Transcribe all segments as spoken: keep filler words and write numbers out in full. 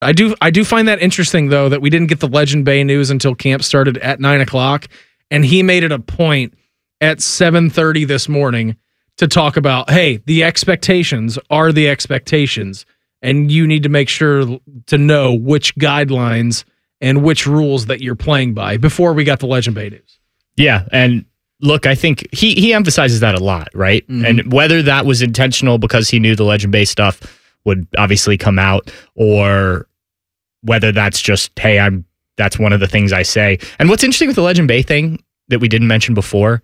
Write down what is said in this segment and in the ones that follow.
I do I do find that interesting, though, that we didn't get the Legend Bay news until camp started at nine o'clock, and he made it a point at seven thirty this morning to talk about, hey, the expectations are the expectations, and you need to make sure to know which guidelines and which rules that you're playing by before we got the Legend Bay news. Yeah, and look, I think he he emphasizes that a lot, right? Mm-hmm. And whether that was intentional because he knew the Legend Bay stuff would obviously come out, or whether that's just, hey, I'm that's one of the things I say. And what's interesting with the Legend Bay thing that we didn't mention before,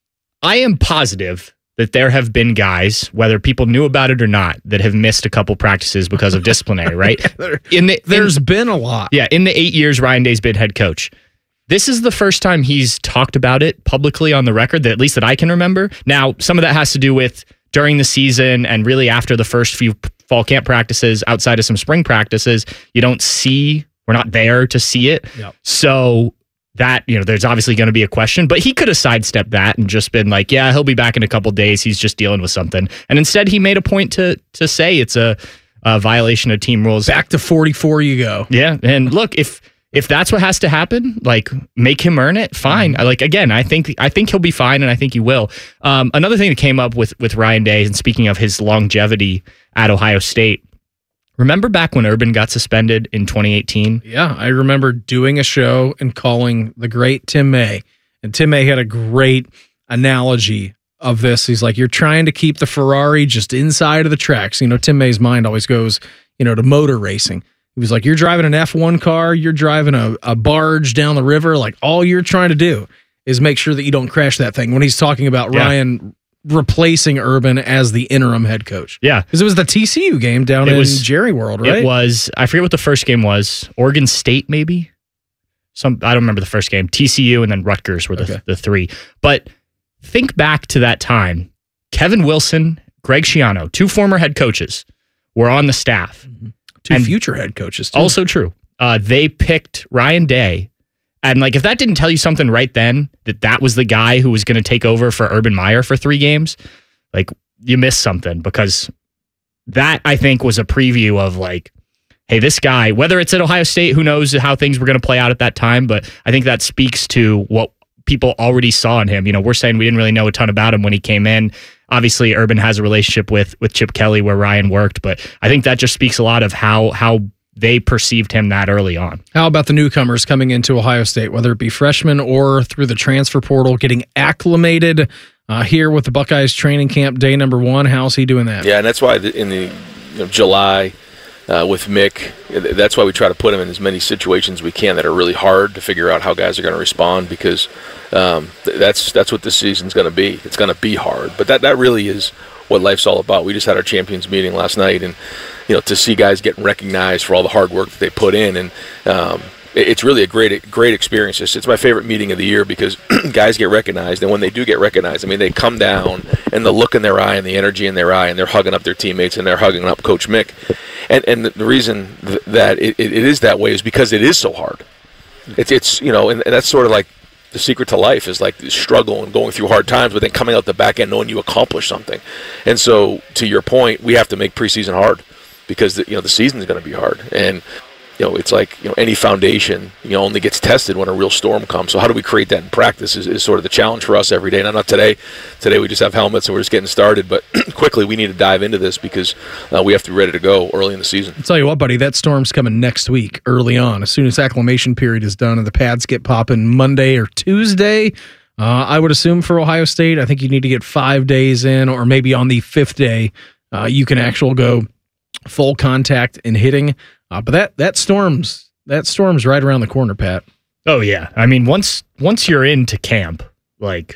I am positive that there have been guys, whether people knew about it or not, that have missed a couple practices because of disciplinary, right? In the, There's in, been a lot. Yeah, in the eight years Ryan Day's been head coach. This is the first time he's talked about it publicly on the record, that at least that I can remember. Now, some of that has to do with during the season and really after the first few fall camp practices, outside of some spring practices, you don't see, we're not there to see it. Yep. So that, you know, there's obviously going to be a question, but he could have sidestepped that and just been like, yeah, he'll be back in a couple days. He's just dealing with something. And instead he made a point to to say it's a, a violation of team rules. Back to forty-four you go. Yeah. And look, if if that's what has to happen, like make him earn it, fine. Mm-hmm. Like, again, I think I think he'll be fine, and I think he will. Um, another thing that came up with, with Ryan Day, and speaking of his longevity at Ohio State, remember back when Urban got suspended in twenty eighteen? Yeah, I remember doing a show and calling the great Tim May. And Tim May had a great analogy of this. He's like, you're trying to keep the Ferrari just inside of the tracks. You know, Tim May's mind always goes, you know, to motor racing. He was like, you're driving an F one car, you're driving a, a barge down the river. Like, all you're trying to do is make sure that you don't crash that thing. When he's talking about yeah. Ryan replacing Urban as the interim head coach. Yeah. Because it was the T C U game down it in was, Jerry World, right? It was, I forget what the first game was. Oregon State, maybe? Some I don't remember the first game. T C U and then Rutgers were the, okay. the three. But think back to that time. Kevin Wilson, Greg Schiano, two former head coaches, were on the staff. Mm-hmm. Two and future head coaches, too. Also true. Uh, they picked Ryan Day. And like, if that didn't tell you something right then, that that was the guy who was going to take over for Urban Meyer for three games, like, you missed something, because that, I think, was a preview of like, hey, this guy, whether it's at Ohio State, who knows how things were going to play out at that time, but I think that speaks to what people already saw in him. You know, we're saying we didn't really know a ton about him when he came in. Obviously, Urban has a relationship with with Chip Kelly where Ryan worked, but I think that just speaks a lot of how how they perceived him that early on. How about the newcomers coming into Ohio State, whether it be freshmen or through the transfer portal, getting acclimated uh, here with the Buckeyes training camp day number one? How's he doing that? Yeah, and that's why in the you know, July uh, with Mick, that's why we try to put him in as many situations we can that are really hard to figure out how guys are going to respond, because um, that's that's what this season's going to be. It's going to be hard, but that, that really is what life's all about. We just had our champions meeting last night, and you know, to see guys getting recognized for all the hard work that they put in, and um, it's really a great great experience. It's, it's my favorite meeting of the year, because guys get recognized, and when they do get recognized, I mean, they come down, and the look in their eye and the energy in their eye, and they're hugging up their teammates, and they're hugging up Coach Mick. And and the reason th- that it, it is that way is because it is so hard. It's, it's you know, and, and that's sort of like the secret to life, is like the struggle and going through hard times, but then coming out the back end knowing you accomplished something. And so, to your point, we have to make preseason hard, because the, you know the season is going to be hard. And you know, it's like, you know, any foundation, you know, only gets tested when a real storm comes. So how do we create that in practice is, is sort of the challenge for us every day. Now, not today. Today we just have helmets and we're just getting started. But quickly we need to dive into this, because uh, we have to be ready to go early in the season. I'll tell you what, buddy, that storm's coming next week early on. As soon as acclimation period is done and the pads get popping Monday or Tuesday, uh, I would assume for Ohio State, I think you need to get five days in, or maybe on the fifth day, uh, you can actually go full contact and hitting. Uh, but that that storm's that storm's right around the corner, Pat. Oh yeah, I mean once once you're into camp, like,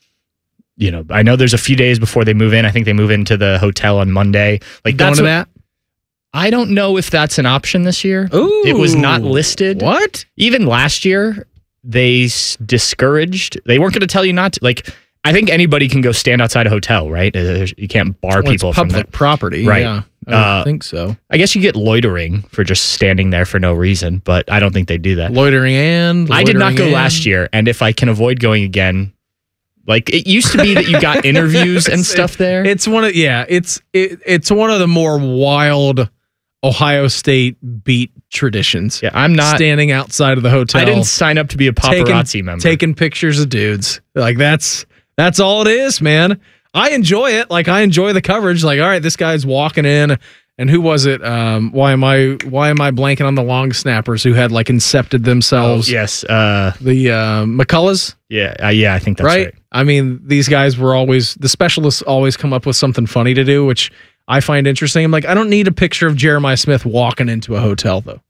you know, I know there's a few days before they move in. I think they move into the hotel on Monday. Like, going that's to what, that. I don't know if that's an option this year. Ooh, it was not listed. What? Even last year, they s- discouraged. They weren't going to tell you not to. Like, I think anybody can go stand outside a hotel, right? You can't bar well, people it's from public that. property, right? Yeah, I uh, think so. I guess you get loitering for just standing there for no reason, but I don't think they do that. Loitering and loitering I did not go and. last year, and if I can avoid going again, like, it used to be that you got interviews and stuff there. It's one of yeah, it's it, it's one of the more wild Ohio State beat traditions. Yeah, I'm not standing outside of the hotel. I didn't sign up to be a paparazzi taking, member. Taking pictures of dudes. Like that's that's all it is, man. I enjoy it. Like I enjoy the coverage. Like, all right, this guy's walking in, and who was it? Um, why am I why am I blanking on the long snappers who had like incepted themselves? Oh, yes, uh, the uh, McCulloughs. Yeah, uh, yeah, I think that's right? right. I mean, these guys were always the specialists. Always come up with something funny to do, which I find interesting. I'm like, I don't need a picture of Jeremiah Smith walking into a hotel, though.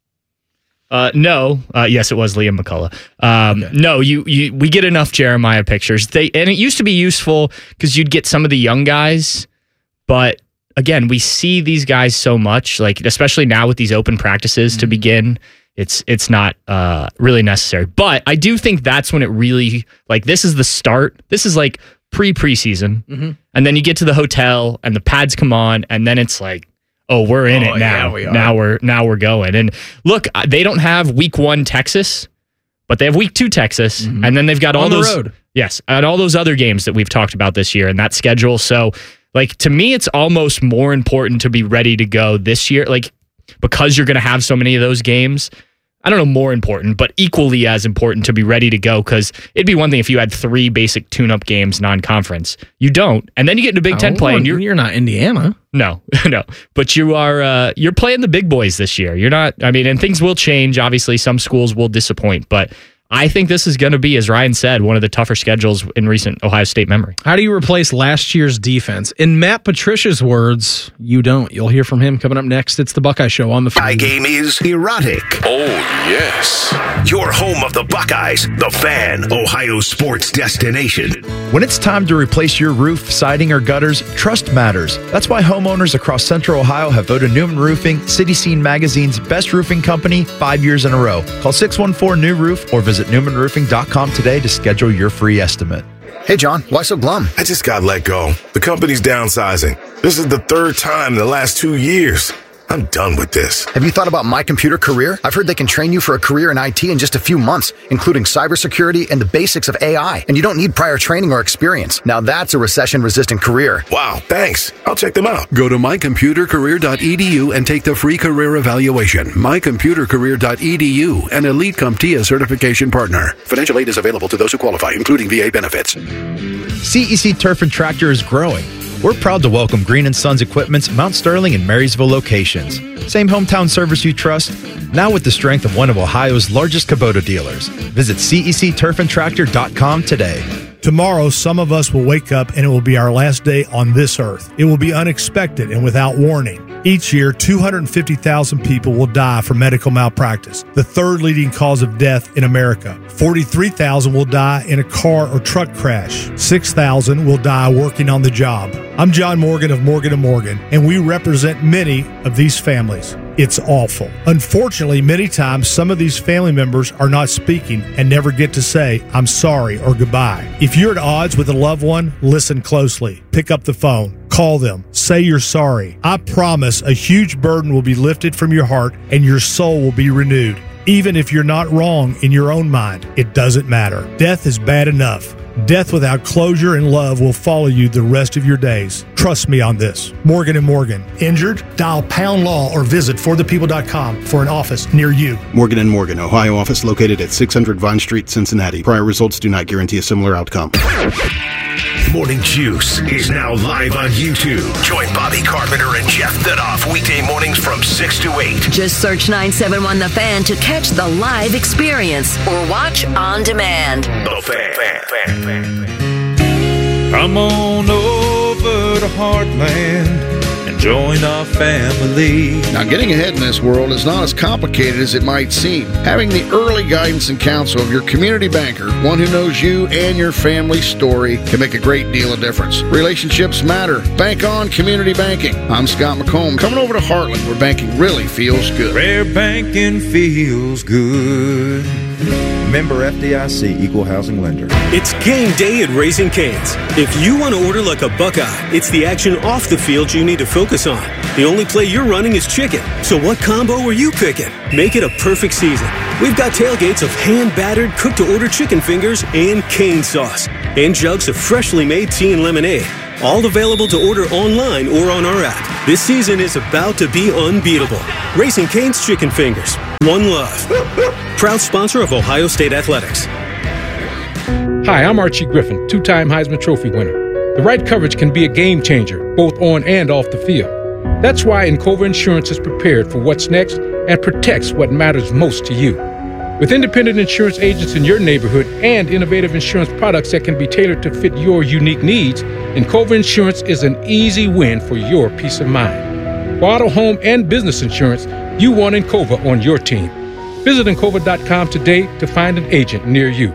Uh, no, uh, yes, it was Liam McCullough. Um, okay. No, you, you, we get enough Jeremiah pictures. They and it used to be useful because you'd get some of the young guys, but again, we see these guys so much, like especially now with these open practices mm-hmm. to begin. It's it's not uh, really necessary, but I do think that's when it really like this is the start. This is like pre preseason, mm-hmm. and then you get to the hotel and the pads come on, and then it's like, oh, we're in oh, it now. Yeah, we are. Now we're now we're going. And look, they don't have week one Texas, but they have week two Texas, mm-hmm. and then they've got all on those the road. Yes, and all those other games that we've talked about this year and that schedule. So, like to me, it's almost more important to be ready to go this year, like because you're going to have so many of those games. I don't know, more important, but equally as important to be ready to go because it'd be one thing if you had three basic tune-up games non-conference. You don't, and then you get into Big Ten oh, play, and you're you're not Indiana. No, no, but you are uh, you're playing the big boys this year. You're not. I mean, and things will change. Obviously, some schools will disappoint, but I think this is going to be, as Ryan said, one of the tougher schedules in recent Ohio State memory. How do you replace last year's defense? In Matt Patricia's words, you don't. You'll hear from him coming up next. It's the Buckeye Show on the Fan. My game is erotic. Oh, yes. Your home of the Buckeyes, the Fan, Ohio sports destination. When it's time to replace your roof, siding, or gutters, trust matters. That's why homeowners across Central Ohio have voted Newman Roofing City Scene Magazine's best roofing company five years in a row. Call six one four, N E W Roof or visit newman roofing dot com today to schedule your free estimate. Hey, John, why so glum? I just got let go. The company's downsizing. This is the third time in the last two years. I'm done with this. Have you thought about My Computer Career? I've heard they can train you for a career in I T in just a few months, including cybersecurity and the basics of A I. And you don't need prior training or experience. Now that's a recession-resistant career. Wow, thanks. I'll check them out. Go to my computer career dot e d u and take the free career evaluation. my computer career dot e d u, an Elite CompTIA certification partner. Financial aid is available to those who qualify, including V A benefits. C E C Turf and Tractor is growing. We're proud to welcome Green and Sons Equipment's Mount Sterling and Marysville locations. Same hometown service you trust, now with the strength of one of Ohio's largest Kubota dealers. Visit C E C turf and tractor dot com today. Tomorrow, some of us will wake up and it will be our last day on this earth. It will be unexpected and without warning. Each year, two hundred fifty thousand people will die from medical malpractice, the third leading cause of death in America. forty-three thousand will die in a car or truck crash. six thousand will die working on the job. I'm John Morgan of Morgan and Morgan, and we represent many of these families. It's awful. Unfortunately, many times some of these family members are not speaking and never get to say, I'm sorry or goodbye. If you're at odds with a loved one, listen closely. Pick up the phone. Call them. Say you're sorry. I promise a huge burden will be lifted from your heart and your soul will be renewed. Even if you're not wrong in your own mind, it doesn't matter. Death is bad enough. Death without closure and love will follow you the rest of your days. Trust me on this. Morgan and Morgan. Injured? Dial Pound Law or visit for the people dot com for an office near you. Morgan and Morgan, Ohio office located at six hundred Vine Street, Cincinnati. Prior results do not guarantee a similar outcome. Morning Juice is now live on YouTube. Join Bobby Carpenter and Jeff Thidoff weekday mornings from six to eight. Just search nine seven one The Fan to catch the live experience or watch on demand. The Fan. fan, fan, fan, fan. Come on over to Heartland and join our family. Now, getting ahead in this world is not as complicated as it might seem. Having the early guidance and counsel of your community banker, one who knows you and your family's story, can make a great deal of difference. Relationships matter. Bank on community banking. I'm Scott McComb, coming over to Heartland, where banking really feels good. Where banking feels good. Member F D I C, Equal Housing Lender. It's game day at Raising Cane's. If you want to order like a Buckeye, it's the action off the field you need to focus on. The only play you're running is chicken. So what combo are you picking? Make it a perfect season. We've got tailgates of hand-battered, cooked-to-order chicken fingers and cane sauce. And jugs of freshly made tea and lemonade. All available to order online or on our app. This season is about to be unbeatable. Raising Cane's Chicken Fingers. One love. Proud sponsor of Ohio State Athletics. Hi, I'm Archie Griffin, two-time Heisman Trophy winner. The right coverage can be a game changer, both on and off the field. That's why Encova Insurance is prepared for what's next and protects what matters most to you. With independent insurance agents in your neighborhood and innovative insurance products that can be tailored to fit your unique needs, Encova Insurance is an easy win for your peace of mind. For auto, home, and business insurance, you want Encova on your team. Visit Encova dot com today to find an agent near you.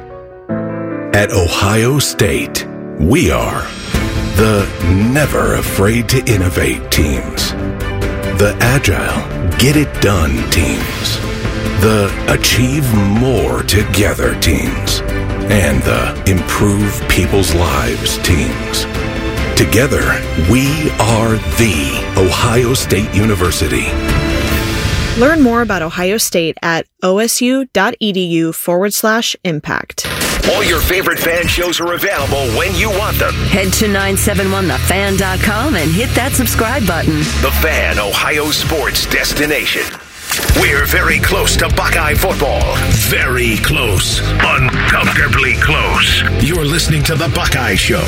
At Ohio State, we are the never afraid to innovate teams. The agile, get it done teams. The achieve more together teams. And the improve people's lives teams. Together, we are the Ohio State University. Learn more about Ohio State at osu.edu forward slash impact. All your favorite fan shows are available when you want them. Head to nine seven one the fan dot com and hit that subscribe button. The Fan, Ohio sports destination. We're very close to Buckeye football. Very close. Uncomfortably close. You're listening to The Buckeye Show.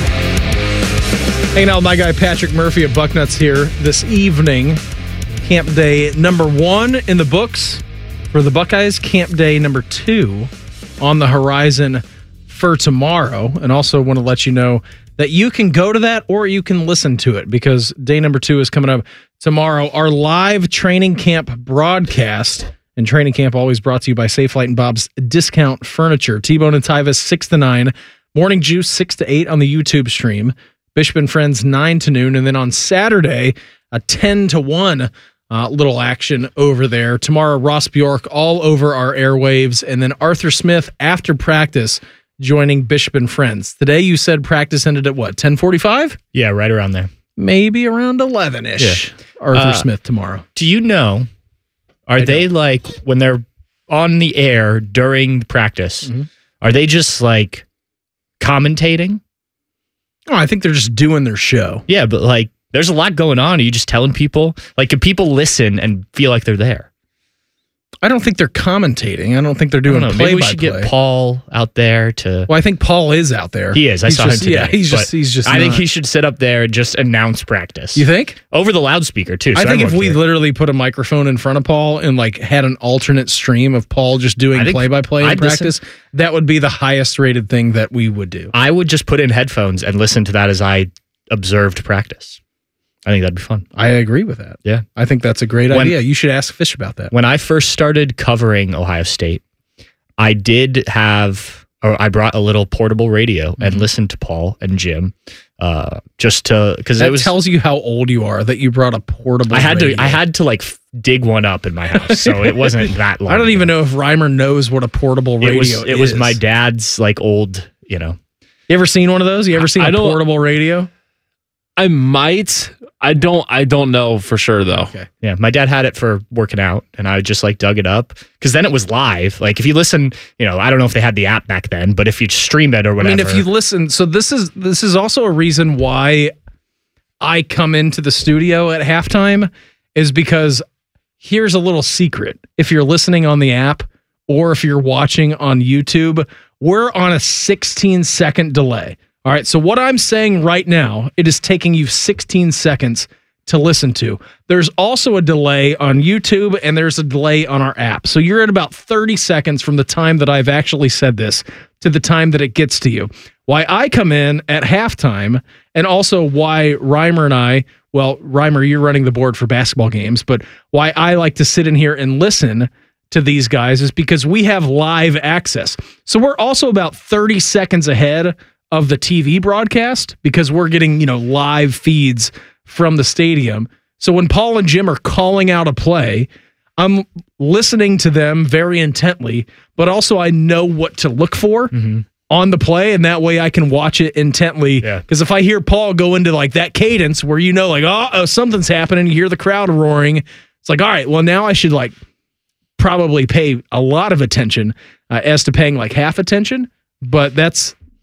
Hanging out with my guy Patrick Murphy of Bucknuts here this evening. Camp day number one in the books for the Buckeyes. Camp day number two on the horizon for tomorrow. And also want to let you know that you can go to that or you can listen to it because day number two is coming up tomorrow. Our live training camp broadcast, and training camp always brought to you by Safe Light and Bob's Discount Furniture. T-Bone and Tyvis six to nine, Morning Juice six to eight on the YouTube stream, Bishop and Friends nine to noon, and then on Saturday a ten to one uh, little action over there. Tomorrow Ross Bjork all over our airwaves, and then Arthur Smith after practice joining Bishop and Friends. Today you said practice ended at what, ten forty-five? Yeah, right around there. Maybe around eleven-ish. Yeah. Arthur uh, Smith tomorrow. Do you know, are I they don't. like, when they're on the air during practice, mm-hmm. are they just like commentating? Oh, I think they're just doing their show. Yeah, but like, there's a lot going on. Are you just telling people? Like, can people listen and feel like they're there? I don't think they're commentating. I don't think they're doing play by play. Maybe we should get Paul out there to. Well, I think Paul is out there. He is. I he's saw just, him today. Yeah, he's just. He's just. I not. think he should sit up there and just announce practice. You think? Over the loudspeaker too. So I think if we hear. literally put a microphone in front of Paul and like had an alternate stream of Paul just doing play by play in practice, listen. that would be the highest rated thing that we would do. I would just put in headphones and listen to that as I observed practice. I think that'd be fun. I agree with that. Yeah. I think that's a great when, idea. You should ask Fish about that. When I first started covering Ohio State, I did have, or I brought a little portable radio mm-hmm. and listened to Paul and Jim, uh, just to, because that it was, tells you how old you are that you brought a portable. I had radio. to, I had to like dig one up in my house, so it wasn't that long. I don't even know if Reimer knows what a portable radio it was, is. It was my dad's like old, you know. You ever seen one of those? You ever seen I a portable radio? I might. I don't. I don't know for sure though. Okay. Yeah, my dad had it for working out, and I just like dug it up because then it was live. Like if you listen, you know, I don't know if they had the app back then, but if you stream it or whatever. I mean, if you listen, so this is this is also a reason why I come into the studio at halftime is because here's a little secret: if you're listening on the app or if you're watching on YouTube, we're on a sixteen second delay. All right, so what I'm saying right now, it is taking you sixteen seconds to listen to. There's also a delay on YouTube, and there's a delay on our app. So you're at about thirty seconds from the time that I've actually said this to the time that it gets to you. Why I come in at halftime, and also why Reimer and I, well, Reimer, you're running the board for basketball games, but why I like to sit in here and listen to these guys is because we have live access. So we're also about thirty seconds ahead of the T V broadcast because we're getting, you know, live feeds from the stadium. So when Paul and Jim are calling out a play, I'm listening to them very intently, but also I know what to look for mm-hmm. on the play, and that way I can watch it intently. Because yeah. if I hear Paul go into like that cadence where you know like, oh, oh, something's happening, you hear the crowd roaring, it's like, all right, well now I should like probably pay a lot of attention uh, as to paying like half attention, but that's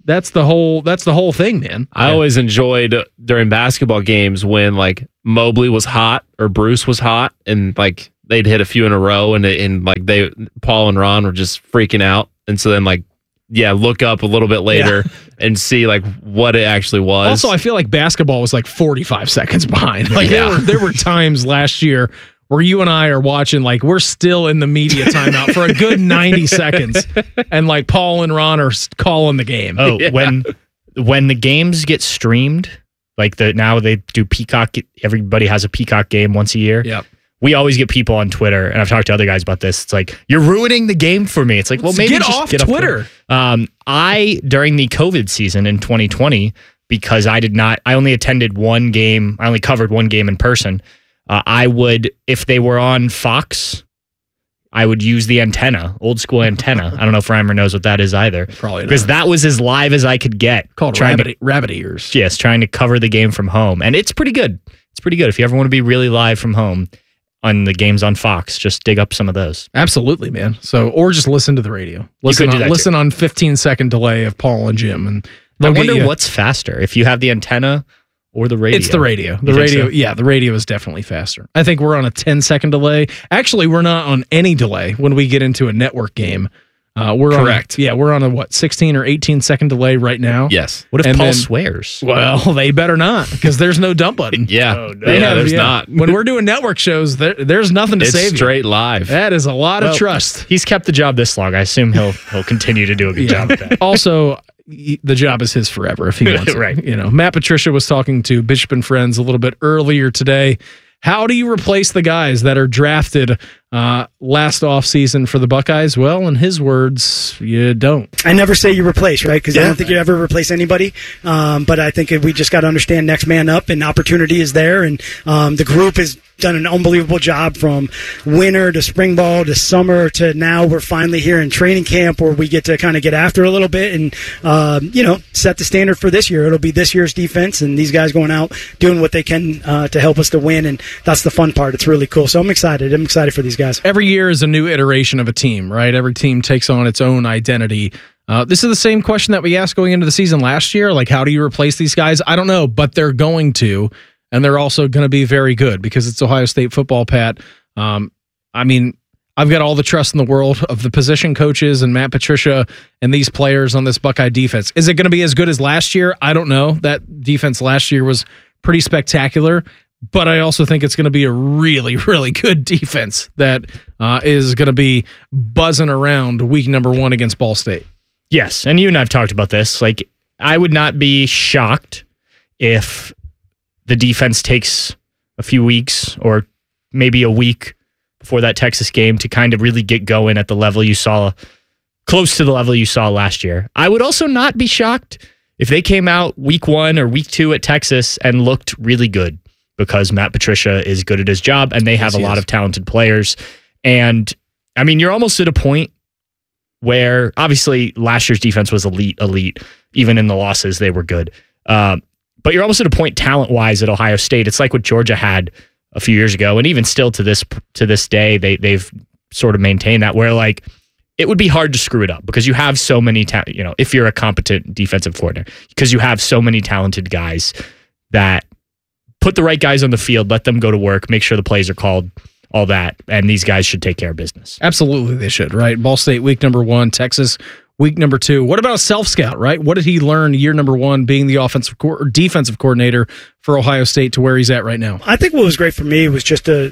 that's the whole that's the whole thing, man. I always enjoyed during basketball games when like Mobley was hot or Bruce was hot, and like they'd hit a few in a row, and and like they Paul and Ron were just freaking out, and so then like yeah, look up a little bit later yeah. and see like what it actually was. Also, I feel like basketball was like forty-five seconds behind. Like yeah. there were there were times last year where you and I are watching, like we're still in the media timeout for a good ninety seconds, and like Paul and Ron are calling the game. Oh, yeah. when when the games get streamed, like the now they do Peacock. Everybody has a Peacock game once a year. Yep. We always get people on Twitter, and I've talked to other guys about this. It's like, you're ruining the game for me. It's like, well, maybe get just off get Twitter. Off Twitter. Um, I, during the COVID season in twenty twenty, because I did not, I only attended one game, I only covered one game in person. Uh, I would, if they were on Fox, I would use the antenna, old school antenna. I don't know if Reimer knows what that is either. Probably not. Because that was as live as I could get. Called rabbit, to, rabbit ears. Yes, trying to cover the game from home. And it's pretty good. It's pretty good. If you ever want to be really live from home, on the games on Fox, just dig up some of those. Absolutely, man. So, or just listen to the radio. Listen, on, listen on fifteen second delay of Paul and Jim, and I wonder what's faster, if you have the antenna or the radio. It's the radio. The radio, so? yeah, the radio is definitely faster. I think we're on a ten second delay. Actually, we're not on any delay when we get into a network game. Uh, we're correct. On, yeah, we're on a what sixteen or eighteen second delay right now. Yes. What if and Paul then, swears? Well, they better not, because there's no dump button. yeah, oh, no. yeah, have, there's yeah. not. When we're doing network shows, there, there's nothing to it's save. Straight you. live. That is a lot well, of trust. He's kept the job this long. I assume he'll he'll continue to do a good yeah. job at that. Also, the job is his forever if he wants it. Right. You know, Matt Patricia was talking to Bishop and Friends a little bit earlier today. How do you replace the guys that are drafted uh, last offseason for the Buckeyes? Well, in his words, you don't. I never say you replace, right? Because yeah. I don't think you ever replace anybody. Um, but I think we just got to understand next man up, and opportunity is there. And um, the group has done an unbelievable job from winter to spring ball to summer to now we're finally here in training camp where we get to kind of get after a little bit and, um, you know, set the standard for this year. It'll be this year's defense and these guys going out doing what they can uh, to help us to win. And that's the fun part. It's really cool. So I'm excited. I'm excited for these guys. Every year is a new iteration of a team, right? Every team takes on its own identity. Uh, this is the same question that we asked going into the season last year. Like, how do you replace these guys? I don't know, but they're going to. And they're also going to be very good because it's Ohio State football, Pat. Um, I mean, I've got all the trust in the world of the position coaches and Matt Patricia and these players on this Buckeye defense. Is it going to be as good as last year? I don't know. That defense last year was pretty spectacular, but I also think it's going to be a really, really good defense that uh, is going to be buzzing around week number one against Ball State. Yes, and you and I have talked about this. Like, I would not be shocked if the defense takes a few weeks or maybe a week before that Texas game to kind of really get going at the level you saw, close to the level you saw last year. I would also not be shocked if they came out week one or week two at Texas and looked really good because Matt Patricia is good at his job and they have yes, a lot is. of talented players. And I mean, you're almost at a point where obviously last year's defense was elite, elite. Even in the losses, they were good. Um, But you're almost at a point talent-wise at Ohio State. It's like what Georgia had a few years ago, and even still to this to this day, they they've sort of maintained that. Where like it would be hard to screw it up because you have so many, ta- you know, if you're a competent defensive coordinator, because you have so many talented guys that put the right guys on the field, let them go to work, make sure the plays are called, all that, and these guys should take care of business. Absolutely, they should. Right, Ball State week number one, Texas week number two. What about a self-scout, right? What did he learn year number one being the offensive co- or defensive coordinator for Ohio State to where he's at right now? I think what was great for me was just to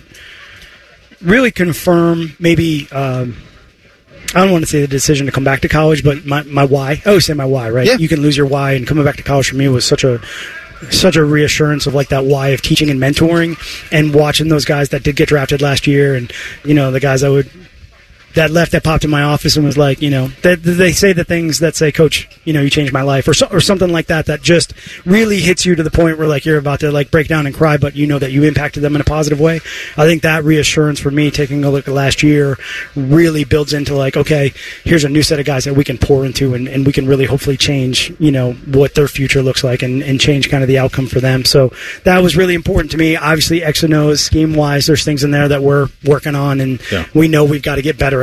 really confirm maybe, um, I don't want to say the decision to come back to college, but my, my why. I always say my why, right? Yeah. You can lose your why, and coming back to college for me was such a such a reassurance of like that why of teaching and mentoring and watching those guys that did get drafted last year and, you know, the guys I would that left that popped in my office and was like, you know, they, they say the things that say, Coach, you know, you changed my life, or so, or something like that, that just really hits you to the point where like you're about to like break down and cry, but you know that you impacted them in a positive way. I think that reassurance for me, taking a look at last year, really builds into like, okay, here's a new set of guys that we can pour into, and, and we can really hopefully change, you know, what their future looks like and, and change kind of the outcome for them. So that was really important to me. Obviously, X and O's, scheme wise, there's things in there that we're working on, and yeah. we know we've got to get better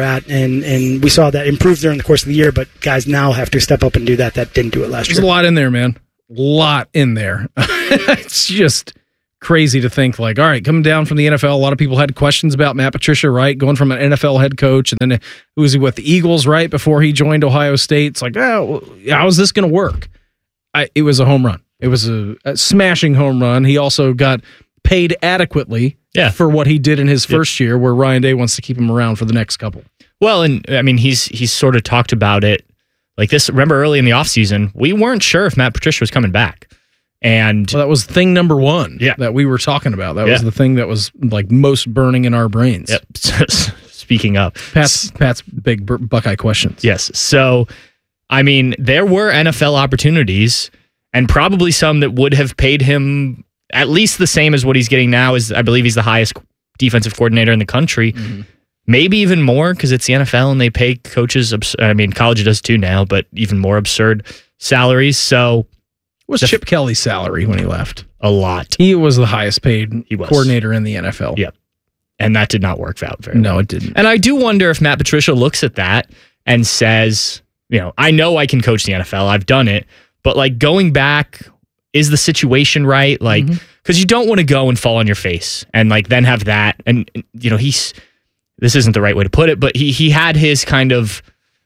at, and, and we saw that improve during the course of the year, but guys now have to step up and do that. That didn't do it last There's year. a lot in there, man. A lot in there. It's just crazy to think, like, all right, coming down from the N F L, a lot of people had questions about Matt Patricia, right? Going from an N F L head coach, and then who was he with the Eagles, right? Before he joined Ohio State. It's like, oh, how is this going to work? I, it was a home run. It was a, a smashing home run. He also got paid adequately yeah. for what he did in his first year, where Ryan Day wants to keep him around for the next couple. Well, and I mean, he's he's sort of talked about it like this. Remember early in the offseason, we weren't sure if Matt Patricia was coming back. And well, that was thing number one yeah. that we were talking about. That yeah. was the thing that was like most burning in our brains. Yep. Speaking of Pat's, Pat's big Buckeye questions. Yes. So, I mean, there were N F L opportunities and probably some that would have paid him at least the same as what he's getting now. Is I believe he's the highest defensive coordinator in the country. Mm-hmm. Maybe even more because it's the N F L and they pay coaches. Abs- I mean, college does too now, but even more absurd salaries. So, what was Chip Kelly's salary when he left? A lot. He was the highest paid he was. coordinator in the N F L. Yep. And that did not work out very no, well. No, it didn't. And I do wonder if Matt Patricia looks at that and says, you know, I know I can coach the N F L. I've done it. But like going back, is the situation right? Like, because mm-hmm. you don't want to go and fall on your face and like then have that. And, you know, he's, this isn't the right way to put it, but he he had his kind of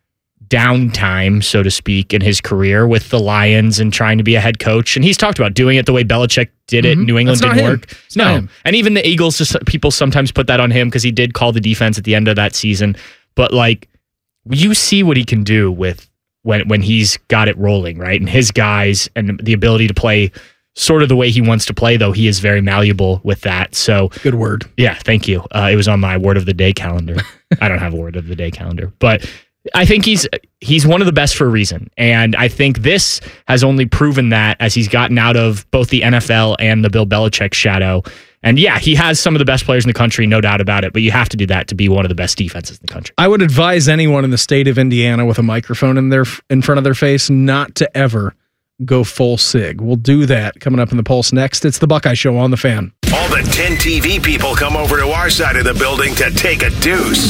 downtime, so to speak, in his career with the Lions and trying to be a head coach. And he's talked about doing it the way Belichick did it. Mm-hmm. New England didn't him. work. It's no. And even the Eagles, just people sometimes put that on him because he did call the defense at the end of that season. But like, you see what he can do with when when he's got it rolling, right? And his guys and the ability to play sort of the way he wants to play, though he is very malleable with that. So good word. Yeah, thank you. Uh, it was on my word of the day calendar. I don't have a word of the day calendar, but I think he's he's one of the best for a reason. And I think this has only proven that as he's gotten out of both the N F L and the Bill Belichick shadow. And yeah, he has some of the best players in the country, no doubt about it, but you have to do that to be one of the best defenses in the country. I would advise anyone in the state of Indiana with a microphone in their in front of their face not to ever go full sig. We'll do that coming up in the Pulse next. It's the Buckeye Show on the Fan. All the ten T V people come over to our side of the building to take a deuce.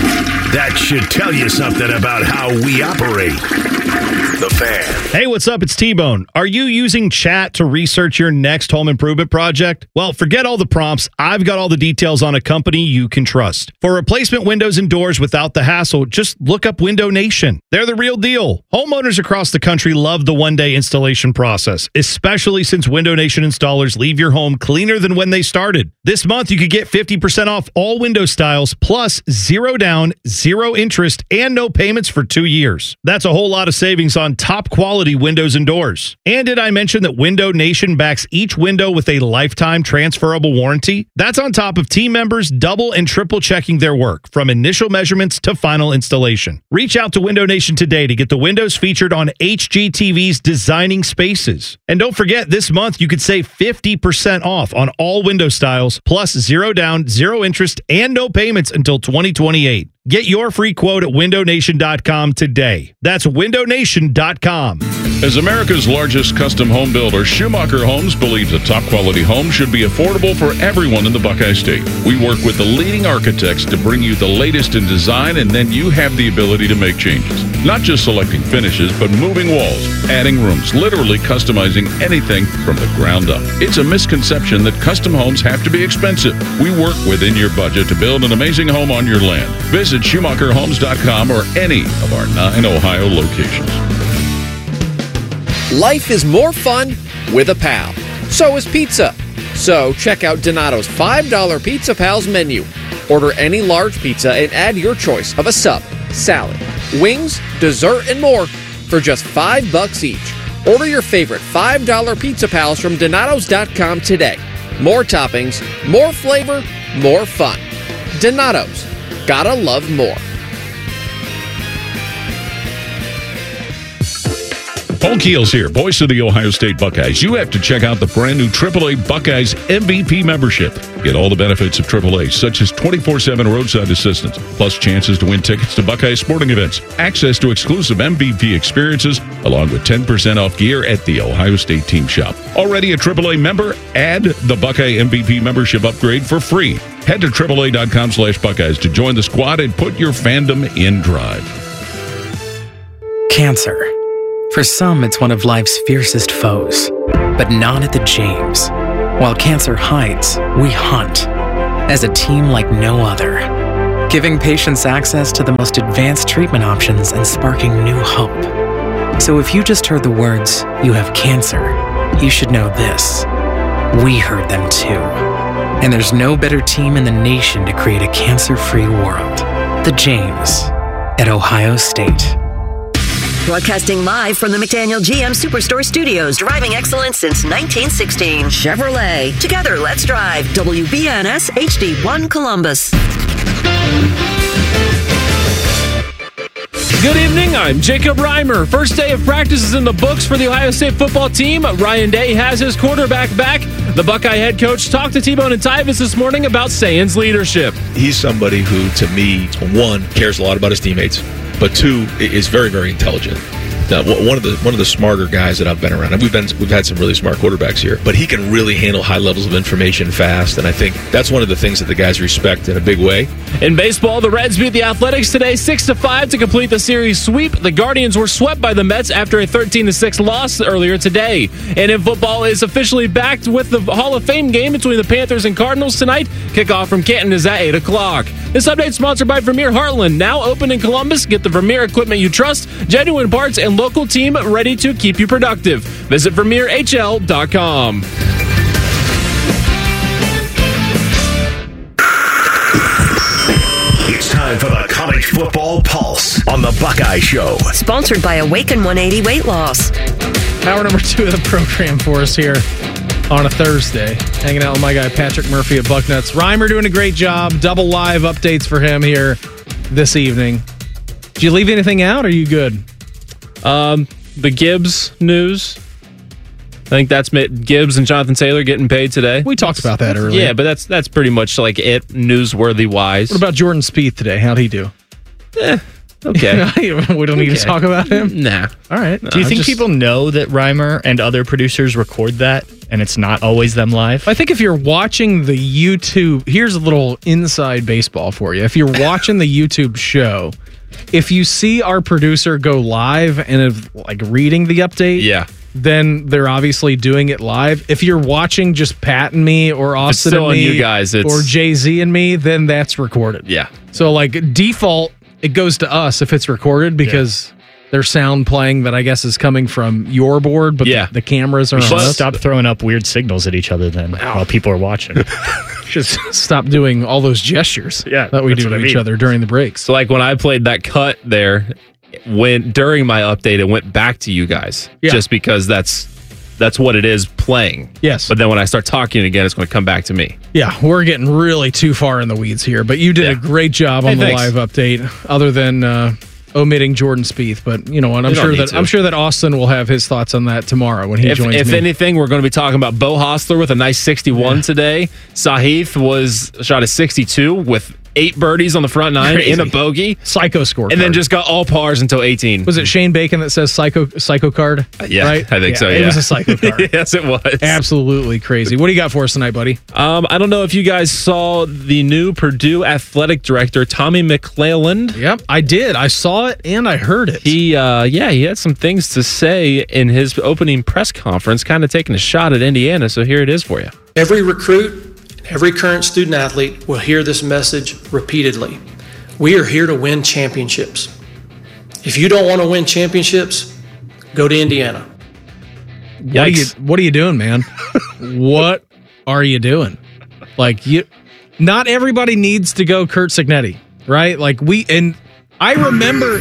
That should tell you something about how we operate. The Fan. Hey, what's up? It's T-Bone. Are you using chat to research your next home improvement project? Well, forget all the prompts. I've got all the details on a company you can trust. For replacement windows and doors without the hassle, just look up Window Nation. They're the real deal. Homeowners across the country love the one-day installation process, especially since Window Nation installers leave your home cleaner than when they started. This month, you could get fifty percent off all window styles, plus zero down, zero interest, and no payments for two years. That's a whole lot of savings on top quality windows and doors. And did I mention that Window Nation backs each window with a lifetime transferable warranty? That's on top of team members double and triple checking their work from initial measurements to final installation. Reach out to Window Nation today to get the windows featured on H G T V's Designing Spaces. And don't forget, this month you could save fifty percent off on all window styles, plus zero down, zero interest, and no payments until twenty twenty-eight. Get your free quote at window nation dot com today. That's window nation dot com. As America's largest custom home builder, Schumacher Homes believes a top-quality home should be affordable for everyone in the Buckeye State. We work with the leading architects to bring you the latest in design, and then you have the ability to make changes. Not just selecting finishes, but moving walls, adding rooms, literally customizing anything from the ground up. It's a misconception that custom homes have to be expensive. We work within your budget to build an amazing home on your land. Visit Schumacher Homes dot com or any of our nine Ohio locations. Life is more fun with a pal. So is pizza. So check out Donato's five dollar Pizza Pals menu. Order any large pizza and add your choice of a sub, salad, wings, dessert, and more for just five bucks each. Order your favorite five dollar Pizza Pals from Donatos dot com today. More toppings, more flavor, more fun. Donatos. Gotta love more. Paul Keels here, voice of the Ohio State Buckeyes. You have to check out the brand new triple A Buckeyes M V P membership. Get all the benefits of triple A, such as twenty-four seven roadside assistance, plus chances to win tickets to Buckeye sporting events, access to exclusive M V P experiences, along with ten percent off gear at the Ohio State team shop. Already a triple A member? Add the Buckeye M V P membership upgrade for free. Head to AAA.com slash Buckeyes to join the squad and put your fandom in drive. Cancer. For some, it's one of life's fiercest foes, but not at the James. While cancer hides, we hunt as a team like no other, giving patients access to the most advanced treatment options and sparking new hope. So if you just heard the words, "You have cancer," you should know this. We heard them too. And there's no better team in the nation to create a cancer-free world. The James at Ohio State. Broadcasting live from the McDaniel G M Superstore Studios, driving excellence since nineteen sixteen. Chevrolet. Together, let's drive. W B N S H D one Columbus. Good evening, I'm Jacob Reimer. First day of practice is in the books for the Ohio State football team. Ryan Day has his quarterback back. The Buckeye head coach talked to T-Bone and Tyvis this morning about Sayan's leadership. He's somebody who, to me, one, cares a lot about his teammates, but two, is very, very intelligent. Now, one of the one of the smarter guys that I've been around. We've been we've had some really smart quarterbacks here, but he can really handle high levels of information fast, and I think that's one of the things that the guys respect in a big way. In baseball, the Reds beat the Athletics today six to five to complete the series sweep. The Guardians were swept by the Mets after a thirteen to six loss earlier today. And in football is officially backed with the Hall of Fame game between the Panthers and Cardinals tonight. Kickoff from Canton is at eight o'clock. This update is sponsored by Vermeer Heartland, now open in Columbus. Get the Vermeer equipment you trust, genuine parts, and local team ready to keep you productive. Visit Vermeer H L dot com. It's time for the College Football Pulse on the Buckeye Show. Sponsored by Awaken one eighty Weight Loss. Hour number two of the program for us here on a Thursday. Hanging out with my guy Patrick Murphy at Bucknuts. Reimer doing a great job. Double live updates for him here this evening. Did you leave anything out? Or are you good? Um, the Gibbs news. I think that's Gibbs and Jonathan Taylor getting paid today. We talked about that earlier. Yeah, but that's that's pretty much like it, newsworthy wise. What about Jordan Spieth today? How'd he do? Eh, okay. We don't need Okay. to talk about him? Nah. All right. Do you No, think just- people know that Reimer and other producers record that and it's not always them live? I think if you're watching the YouTube, here's a little inside baseball for you. If you're watching the YouTube show, if you see our producer go live and if, like reading the update, yeah, then they're obviously doing it live. If you're watching just Pat and me or Austin still and on me you guys, it's- or Jay-Z and me, then that's recorded. Yeah. So like default, it goes to us if it's recorded because there's sound playing that I guess is coming from your board, but Yeah. the, the cameras are We on should us. stop throwing up weird signals at each other then while people are watching. Just stop doing all those gestures Yeah, that we that's do what to I each mean. other during the breaks. So like when I played that cut there, when during my update, it went back to you guys Yeah. just because that's that's what it is playing. Yes. But then when I start talking again, it's going to come back to me. Yeah, we're getting really too far in the weeds here, but you did a great job on Hey, the thanks. live update, other than uh, omitting Jordan Spieth. But you know what? I'm You don't sure need that to. I'm sure that Austin will have his thoughts on that tomorrow when he If, joins if me. anything, we're going to be talking about Bo Hostler with a nice sixty-one today. Sahith was shot a sixty-two with eight birdies on the front nine Crazy. in a bogey. Psycho score. And then just got all pars until eighteen. Was it Shane Bacon that says psycho psycho card? Yeah, right? I think so, It yeah. was a psycho card. Yes, it was. Absolutely crazy. What do you got for us tonight, buddy? Um, I don't know if you guys saw the new Purdue athletic director, Tommy McClelland. Yep, I did. I saw it and I heard it. He, uh, yeah, he had some things to say in his opening press conference, kind of taking a shot at Indiana. So here it is for you. Every recruit, every current student athlete will hear this message repeatedly. We are here to win championships. If you don't want to win championships, go to Indiana. What are you what are you doing, man? What are you doing? Like you not everybody needs to go Kurt Signetti, right? Like we and I remember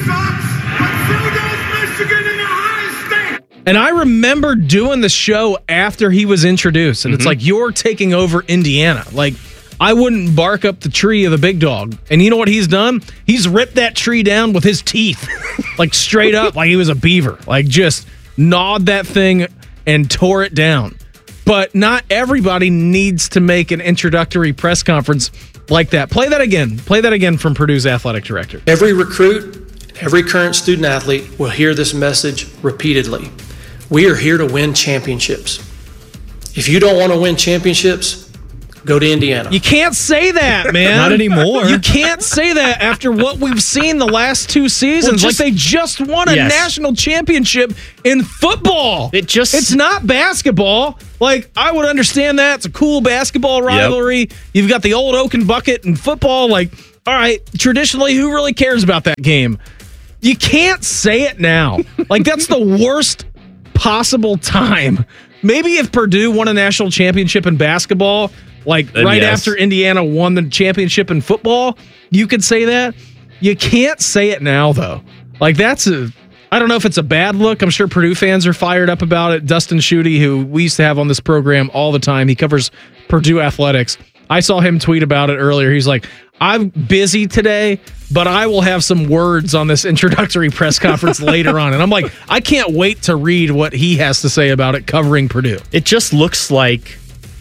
And I remember doing the show after he was introduced, and it's Mhm. like you're taking over Indiana. Like I wouldn't bark up the tree of the big dog. And you know what he's done? He's ripped that tree down with his teeth. Like straight up like he was a beaver. Like just gnawed that thing and tore it down. But not everybody needs to make an introductory press conference like that. Play that again. Play that again from Purdue's athletic director. Every recruit, every current student athlete will hear this message repeatedly. We are here to win championships. If you don't want to win championships, go to Indiana. You can't say that, man. Not anymore. You can't say that after what we've seen the last two seasons. Well, just- like they just won a Yes. national championship in football. It just It's not basketball. Like, I would understand that. It's a cool basketball rivalry. You've got the old Oak and Bucket in football. Like, all right, traditionally, who really cares about that game? You can't say it now. Like, that's the worst possible time. Maybe if Purdue won a national championship in basketball, like Then right yes. after Indiana won the championship in football, you could say that. You can't say it now, though. Like, that's a, I don't know if it's a bad look. I'm sure Purdue fans are fired up about it. Dustin Schutte, who we used to have on this program all the time, he covers Purdue athletics. I saw him tweet about it earlier. He's like, I'm busy today, but I will have some words on this introductory press conference later on. And I'm like, I can't wait to read what he has to say about it covering Purdue. It just looks like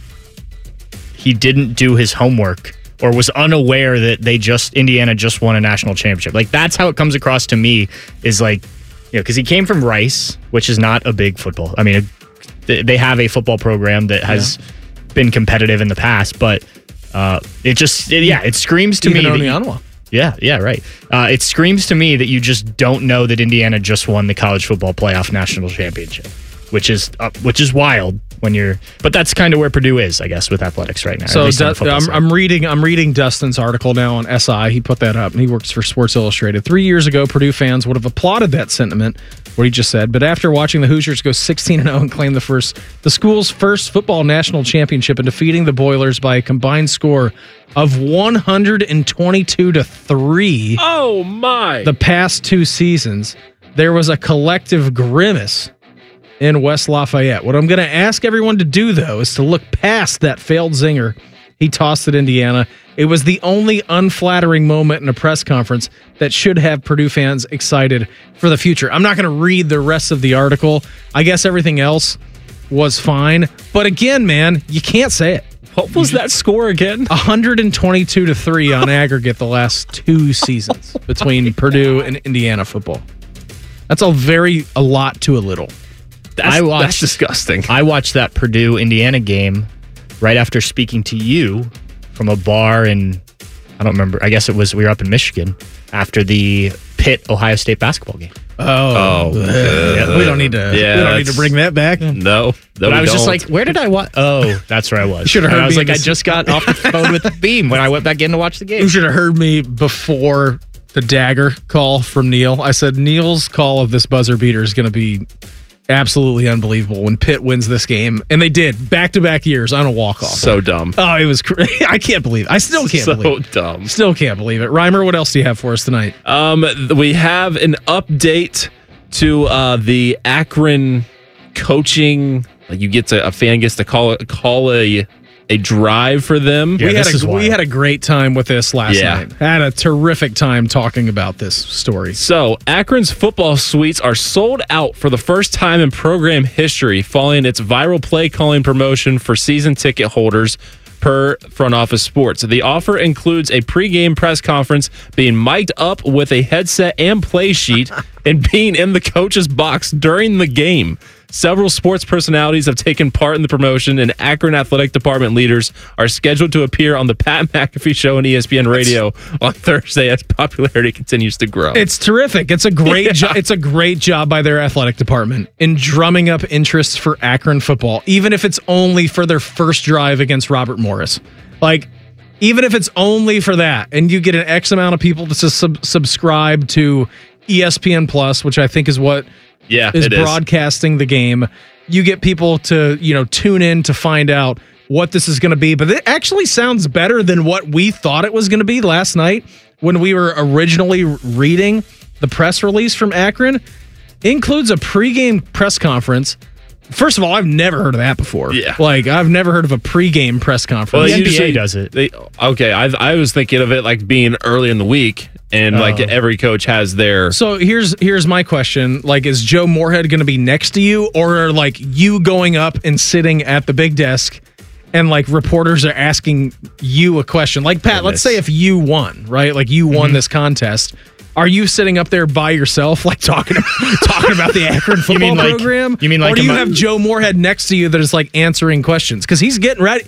he didn't do his homework or was unaware that they just Indiana just won a national championship. Like, that's how it comes across to me, is like, you know, because he came from Rice, which is not a big football. I mean, it, they have a football program that has yeah. been competitive in the past, but uh, it just, it, yeah, it screams to Even me. Oneonta. That you, yeah, yeah, right. Uh, it screams to me that you just don't know that Indiana just won the college football playoff national championship, which is uh, which is wild when you're. But that's kind of where Purdue is, I guess, with athletics right now. So Du- I'm, I'm reading I'm reading Dustin's article now on S I. He put that up, and he works for Sports Illustrated. Three years ago, Purdue fans would have applauded that sentiment, what he just said. But after watching the Hoosiers go sixteen and oh and claim the first the school's first football national championship and defeating the Boilers by a combined score of one hundred twenty-two to three. Oh my! The past two seasons, there was a collective grimace in West Lafayette. What I'm going to ask everyone to do, though, is to look past that failed zinger he tossed at Indiana. It was the only unflattering moment in a press conference that should have Purdue fans excited for the future. I'm not going to read the rest of the article. I guess everything else was fine. But again, man, you can't say it. What was that score again? one hundred twenty-two to three on aggregate the last two seasons between Purdue and Indiana football. That's a very, a lot to a little. That's, I watched, that's disgusting. I watched that Purdue Indiana game right after speaking to you from a bar in, I don't remember, I guess it was, we were up in Michigan after the Pitt Ohio State basketball game. Oh, oh yeah, we don't need to. Yeah, we don't need to bring that back. No, no but I was don't. just like, where did I watch? Oh, that's where I was. Should have And heard I was me like, in I this- just got off the phone with the Beam when I went back in to watch the game. You should have heard me before the dagger call from Neil. I said Neil's call of this buzzer beater is going to be absolutely unbelievable when Pitt wins this game, and they did back to back years on a walk off. So dumb. Oh, it was. Cra- I can't believe. It. I still can't so believe. It. dumb. Still can't believe it. Reimer, what else do you have for us tonight? Um, we have an update to uh, the Akron coaching. Like, you get to a fan gets to call it call a a drive for them. we had a we had a great time with this last Yeah. night. Had a terrific time talking about this story. So, Akron's football suites are sold out for the first time in program history following its viral play calling promotion for season ticket holders per Front Office Sports. The offer includes a pregame press conference, being mic'd up with a headset and play sheet, and being in the coach's box during the game. Several sports personalities have taken part in the promotion, and Akron Athletic Department leaders are scheduled to appear on the Pat McAfee Show and E S P N Radio on Thursday as popularity continues to grow. It's terrific. It's a great Yeah. job. It's a great job by their athletic department in drumming up interest for Akron football, even if it's only for their first drive against Robert Morris. Like, even if it's only for that, and you get an X amount of people to sub- subscribe to E S P N Plus, which I think is what yeah, is it is. broadcasting the game. You get people to, you know, tune in to find out what this is going to be. But it actually sounds better than what we thought it was going to be last night when we were originally reading the press release from Akron. It includes a pregame press conference. First of all, I've never heard of that before. Yeah. Like, I've never heard of a pregame press conference. The N B A does it. They, okay, I, I was thinking of it like being early in the week, and like Oh. every coach has their. So here's here's my question. Like, is Joe Moorhead going to be next to you, or are, like, you going up and sitting at the big desk and like reporters are asking you a question? Like, Pat, let's say if you won, right? Like, you won Mm-hmm. this contest. Are you sitting up there by yourself, like talking talking about the Akron football mean like- program? you mean like or do you am I- have Joe Moorhead next to you that is like answering questions? Because he's getting ready.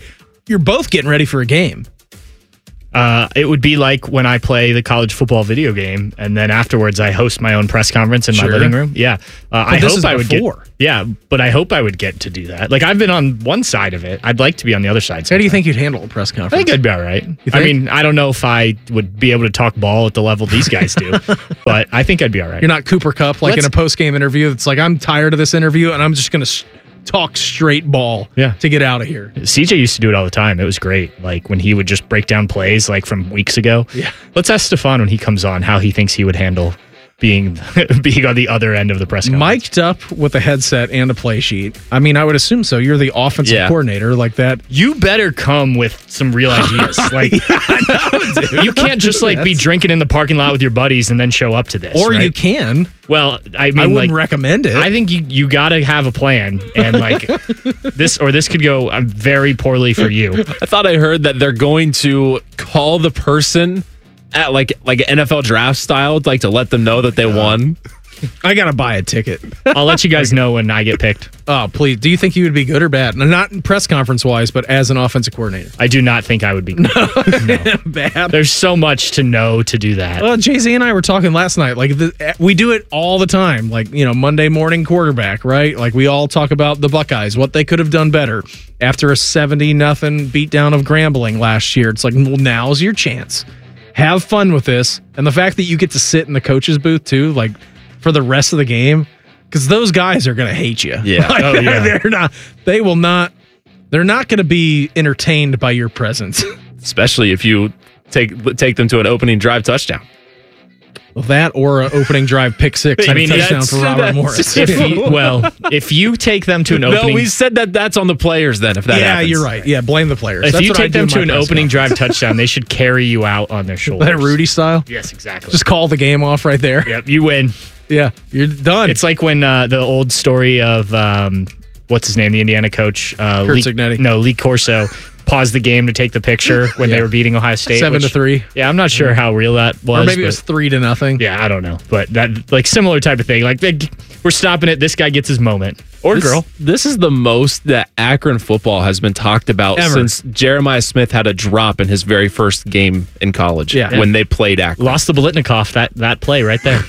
you're both getting ready for a game. Uh, it would be like when I play the college football video game, and then afterwards I host my own press conference in Sure. my living room. Yeah, uh, I this hope is I would before. get. Yeah, but I hope I would get to do that. Like I've been on one side of it. I'd like to be on the other side. How do you think you'd handle a press conference? I think I'd be all right. think? I mean, I don't know if I would be able to talk ball at the level these guys do, but I think I'd be all right. You're not Cooper Kupp like Let's- in a post game interview. It's like I'm tired of this interview and I'm just going to s- talk straight ball Yeah. to get out of here. C J used to do it all the time. It was great. Like when he would just break down plays like from weeks ago. Yeah. Let's ask Stefan when he comes on how he thinks he would handle being being on the other end of the press conference. Mic'd up with a headset and a play sheet. I mean, I would assume so. You're the offensive Yeah. coordinator like that. You better come with some real ideas. Like you can't just like be That's- drinking in the parking lot with your buddies and then show up to this. Or right? you can. Well, I mean, I wouldn't like, recommend it. I think you you got to have a plan, and like this or this could go um, very poorly for you. I thought I heard that they're going to call the person at like like N F L draft style, like to let them know that they won. I got to buy a ticket. I'll let you guys know when I get picked. Oh, please. Do you think you would be good or bad? Not press conference wise, but as an offensive coordinator. I do not think I would be good. No. Bad. There's so much to know to do that. Well, Jay-Z and I were talking last night. Like the, we do it all the time. Like, you know, Monday morning quarterback, right? Like we all talk about the Buckeyes, what they could have done better after a seventy nothing beatdown of Grambling last year. It's like, well, now's your chance. Have fun with this. And the fact that you get to sit in the coach's booth too, like for the rest of the game, because those guys are going to hate you. Yeah. Like, Oh, yeah. They're not, they will not, they're not going to be entertained by your presence. Especially if you take take them to an opening drive touchdown. Well, that or an opening drive pick six. I and mean, a touchdown that's- for Robert that's- Morris. If you, well, if you take them to an No, opening, we said that that's on the players then. If that yeah, happens. you're right. Yeah, blame the players. if That's you what I take do them in to my an press opening conference. drive touchdown, they should carry you out on their shoulders. That Rudy style. Yes, exactly. Just call the game off right there. Yep, you win. Yeah, you're done. It's like when uh, the old story of um, what's his name, the Indiana coach, uh, Kurt Lee, Cignetti. no, Lee Corso, paused the game to take the picture when Yeah. they were beating Ohio State, Seven to which- three. Yeah, I'm not sure how real that was, or maybe it but- was three to nothing. Yeah, I don't know, but that like similar type of thing. Like they, we're stopping it. This guy gets his moment, or This- girl. This is the most that Akron football has been talked about Ever. since Jeremiah Smith had a drop in his very first game in college. Yeah. when they played Akron. Lost the Bolitnikoff that that play right there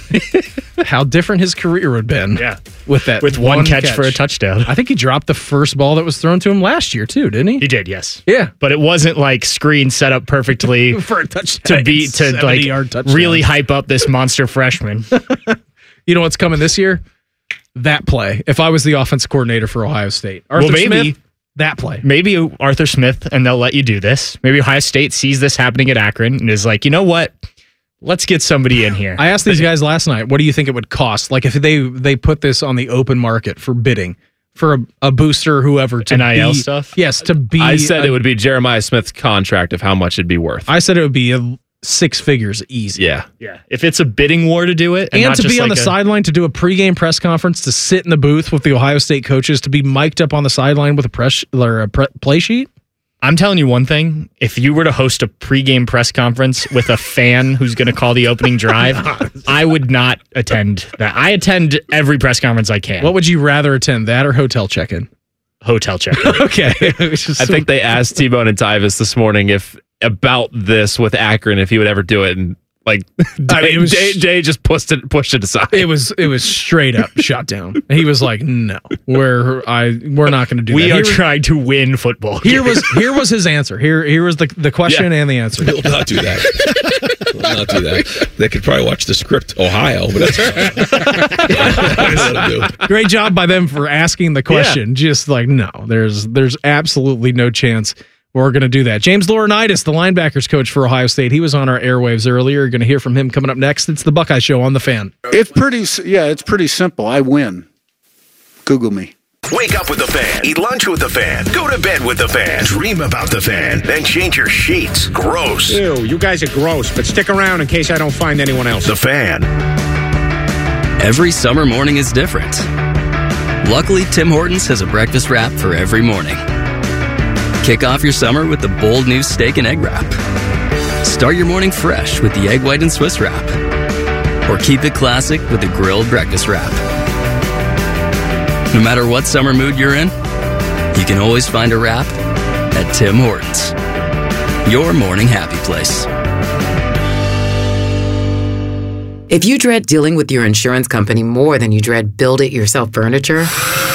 How different his career would have been. Yeah. with that with one, catch, for a touchdown. I think he dropped the first ball that was thrown to him last year too, didn't he? He did, yes. Yeah, But it wasn't like screen set up perfectly for a touchdown to beat to like seventy-yard touchdown. really hype up this monster freshman. You know what's coming this year? That play. If I was the offensive coordinator for Ohio State, Arthur Well, maybe- Smith, that play. Maybe Arthur Smith, and they'll let you do this. Maybe Ohio State sees this happening at Akron and is like, you know what? Let's get somebody in here. I asked these guys last night, what do you think it would cost? Like if they they put this on the open market for bidding for a, a booster, whoever to N I L be, stuff? Yes, to be. I said a- it would be Jeremiah Smith's contract of how much it'd be worth. I said it would be a six figures easy. Yeah. Yeah. If it's a bidding war to do it, and, And, not to just be on like the a- sideline to do a pregame press conference, to sit in the booth with the Ohio State coaches, to be mic'd up on the sideline with a press or a pre- play sheet. I'm telling you one thing. If you were to host a pregame press conference with a fan who's going to call the opening drive, I would not attend that. I attend every press conference I can. What would you rather attend, that or hotel check-in? Hotel check. Okay. I think they asked T-Bone and Tyvis this morning if about this with Akron, if he would ever do it, and like I mean, it was- Jay, Jay just pushed it pushed it aside. It was it was straight up shut down. He was like, "No, we're I we're not going to do we that." are Here was- trying to win football. Here games. was here was his answer. Here here was the the question Yeah. and the answer. We'll not do that. We'll not do that. They could probably watch the script Ohio, but that's that's Great job by them for asking the question. Just like, no, there's there's absolutely no chance we're going to do that. James Laurinaitis, the linebackers coach for Ohio State, he was on our airwaves earlier. You're going to hear from him coming up next. It's the Buckeye Show on The Fan. It's pretty, s- yeah, it's pretty simple. I win. Google me. Wake up with the Fan. Eat lunch with the Fan. Go to bed with the Fan. Dream about the Fan. Then change your sheets. Gross. Ew, you guys are gross, but stick around in case I don't find anyone else. The Fan. Every summer morning is different. Luckily, Tim Hortons has a breakfast wrap for every morning. Kick off your summer with the bold new steak and egg wrap. Start your morning fresh with the egg white and Swiss wrap. Or keep it classic with the grilled breakfast wrap. No matter what summer mood you're in, you can always find a wrap at Tim Hortons. Your morning happy place. If you dread dealing with your insurance company more than you dread build-it-yourself furniture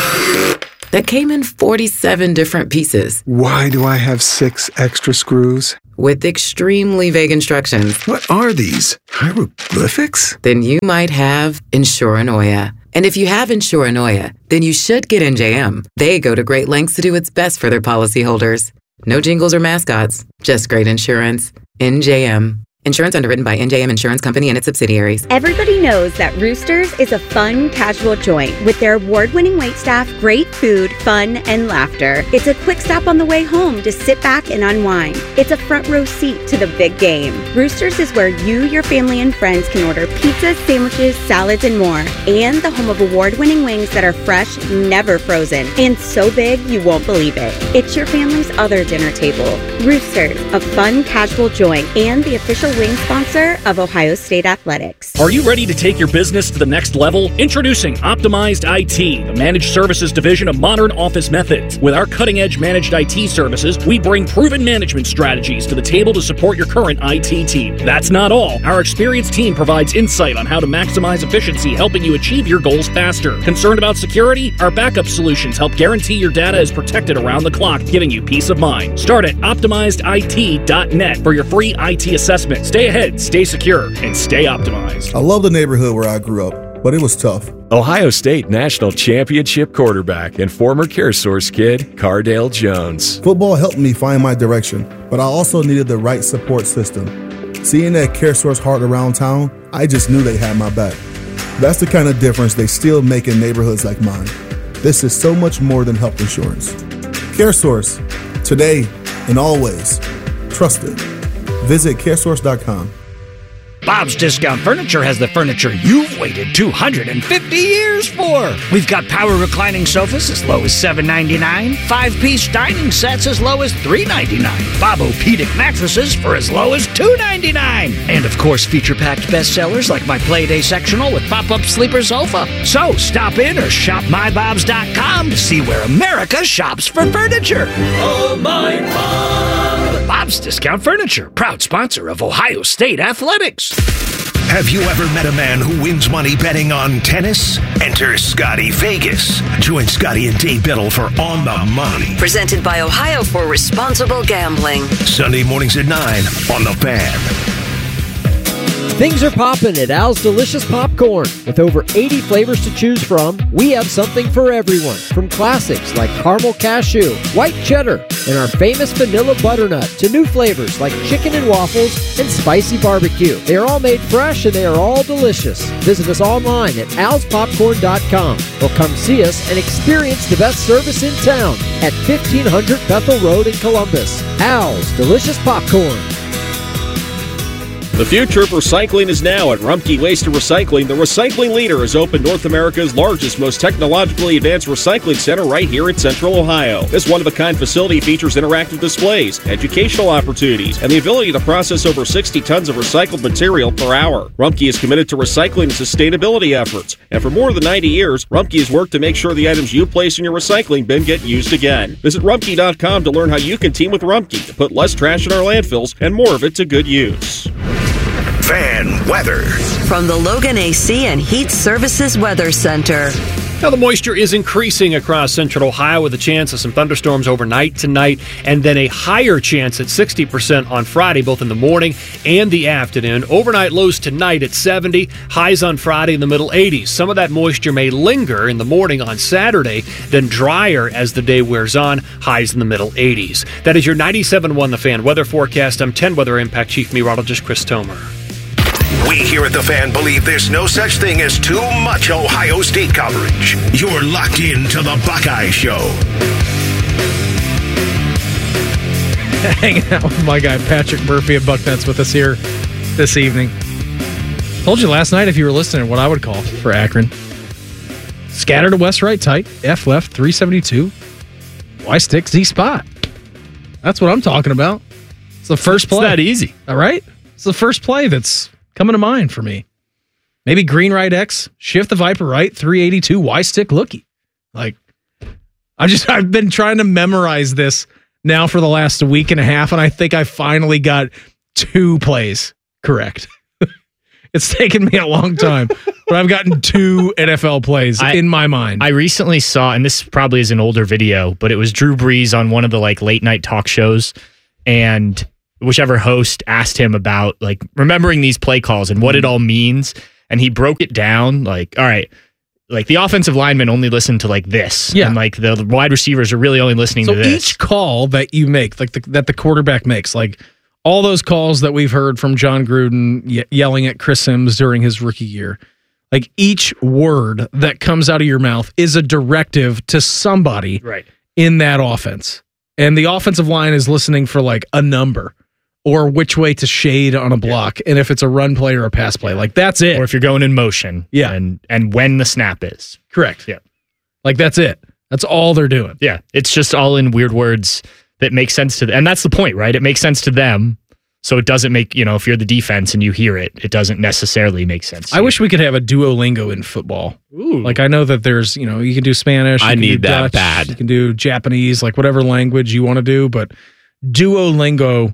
that came in forty-seven different pieces. Why do I have six extra screws? With extremely vague instructions. What are these? Hieroglyphics? Then you might have Insuranoia. And if you have Insuranoia, then you should get N J M. They go to great lengths to do what's best for their policyholders. No jingles or mascots, just great insurance. N J M. Insurance underwritten by N J M Insurance Company and its subsidiaries. Everybody knows that Roosters is a fun, casual joint with their award-winning waitstaff, great food, fun, and laughter. It's a quick stop on the way home to sit back and unwind. It's a front row seat to the big game. Roosters is where you, your family, and friends can order pizzas, sandwiches, salads, and more. And the home of award-winning wings that are fresh, never frozen, and so big you won't believe it. It's your family's other dinner table. Roosters, a fun, casual joint, and the official wing sponsor of Ohio State Athletics. Are you ready to take your business to the next level? Introducing Optimized I T, the managed services division of Modern Office Methods. With our cutting-edge managed I T services, we bring proven management strategies to the table to support your current I T team. That's not all. Our experienced team provides insight on how to maximize efficiency, helping you achieve your goals faster. Concerned about security? Our backup solutions help guarantee your data is protected around the clock, giving you peace of mind. Start at optimized I T dot net for your free I T assessment. Stay ahead, stay secure, and stay optimized. I love the neighborhood where I grew up, but it was tough. Ohio State National Championship quarterback and former CareSource kid, Cardale Jones. Football helped me find my direction, but I also needed the right support system. Seeing that CareSource heart around town, I just knew they had my back. That's the kind of difference they still make in neighborhoods like mine. This is so much more than health insurance. CareSource, today and always. Trusted. Visit caresource dot com. Bob's Discount Furniture has the furniture you've waited two hundred fifty years for. We've got power reclining sofas as low as seven ninety-nine, five-piece dining sets as low as three ninety-nine, Bob-O-Pedic mattresses for as low as two ninety-nine, and of course feature-packed bestsellers like my Playday sectional with pop-up sleeper sofa. So stop in or shop my bobs dot com to see where America shops for furniture. Oh, my Bob! Bob's Discount Furniture, proud sponsor of Ohio State Athletics. Have you ever met a man who wins money betting on tennis? Enter Scotty Vegas. Join Scotty and Dave Biddle for On the Money. Presented by Ohio for Responsible Gambling. Sunday mornings at nine on The Fan. Things are popping at Al's Delicious Popcorn. With over eighty flavors to choose from, we have something for everyone. From classics like caramel cashew, white cheddar, and our famous vanilla butternut to new flavors like chicken and waffles and spicy barbecue. They are all made fresh and they are all delicious. Visit us online at als popcorn dot com or come see us and experience the best service in town at fifteen hundred Bethel Road in Columbus. Al's Delicious Popcorn. The future of recycling is now at Rumpke Waste and Recycling. The recycling leader has opened North America's largest, most technologically advanced recycling center right here in Central Ohio. This one-of-a-kind facility features interactive displays, educational opportunities, and the ability to process over sixty tons of recycled material per hour. Rumpke is committed to recycling and sustainability efforts, and for more than ninety years, Rumpke has worked to make sure the items you place in your recycling bin get used again. Visit rumpke dot com to learn how you can team with Rumpke to put less trash in our landfills and more of it to good use. Fan weather. From the Logan A C and Heat Services Weather Center. Now, the moisture is increasing across central Ohio with a chance of some thunderstorms overnight tonight, and then a higher chance at sixty percent on Friday, both in the morning and the afternoon. Overnight lows tonight at seventy, highs on Friday in the middle eighties. Some of that moisture may linger in the morning on Saturday, then drier as the day wears on, highs in the middle eighties. That is your ninety-seven point one The Fan weather forecast. I'm ten Weather Impact Chief Meteorologist Chris Tomer. We here at The Fan believe there's no such thing as too much Ohio State coverage. You're locked into the Buckeye Show. Hanging out with my guy Patrick Murphy of Bucknuts with us here this evening. Told you last night, if you were listening, what I would call for Akron. Scatter to west right tight, F left three seventy-two, Y stick Z spot. That's what I'm talking about. It's the first play. It's that easy. All right? It's the first play that's coming to mind for me. Maybe green right X, shift the Viper right, three eighty-two, Y stick looky. Like, I just, I've been trying to memorize this now for the last week and a half, and I think I finally got two plays correct. It's taken me a long time, but I've gotten two N F L plays I, in my mind. I recently saw, and this probably is an older video, but it was Drew Brees on one of the like late night talk shows, and whichever host asked him about like remembering these play calls and what it all means, and he broke it down like, all right, like the offensive linemen only listen to like this, yeah, and like the wide receivers are really only listening so to this. Each call that you make, like the, that the quarterback makes, like all those calls that we've heard from John Gruden ye- yelling at Chris Sims during his rookie year, like each word that comes out of your mouth is a directive to somebody right. in that offense. And the offensive line is listening for like a number or which way to shade on a block. Yeah. And if it's a run play or a pass play, like that's it. Or if you're going in motion. Yeah. And, and when the snap is. Correct. Yeah. Like that's it. That's all they're doing. Yeah. It's just all in weird words that make sense to them. And that's the point, right? It makes sense to them. So it doesn't make, you know, if you're the defense and you hear it, it doesn't necessarily make sense. I wish we could have a Duolingo in football. Ooh. Like I know that there's, you know, you can do Spanish. I need that Dutch, bad. You can do Japanese, like whatever language you want to do, but Duolingo